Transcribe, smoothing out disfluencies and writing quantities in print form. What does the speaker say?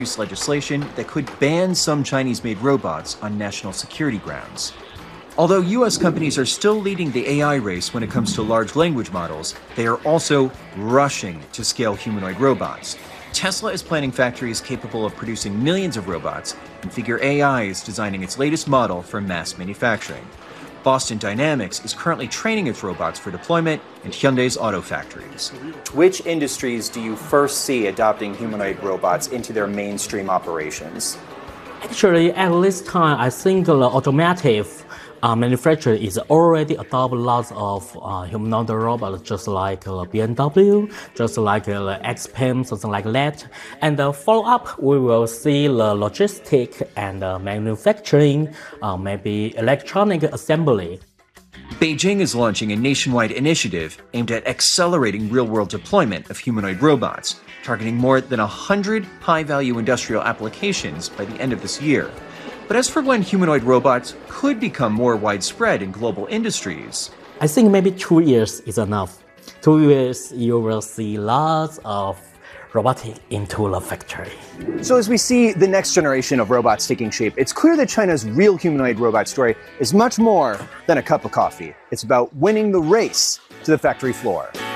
legislation that could ban some Chinese-made robots on national security grounds. Although U.S. companies are still leading the AI race when it comes to large language models, they are also rushing to scale humanoid robots. Tesla is planning factories capable of producing millions of robots, and Figure AI is designing its latest model for mass manufacturing. Boston Dynamics is currently training its robots for deployment in Hyundai's auto factories. Which industries do you first see adopting humanoid robots into their mainstream operations? Actually, at this time, I think the automotive manufacturer is already adopting lots of humanoid robots, just like BMW, just like XPeng, something like that. And the follow-up, we will see the logistic and manufacturing, maybe electronic assembly. Beijing is launching a nationwide initiative aimed at accelerating real-world deployment of humanoid robots, targeting more than 100 high-value industrial applications by the end of this year. But as for when humanoid robots could become more widespread in global industries, I think maybe 2 years is enough. 2 years, you will see lots of robotic into the factory. So as we see the next generation of robots taking shape, it's clear that China's real humanoid robot story is much more than a cup of coffee. It's about winning the race to the factory floor.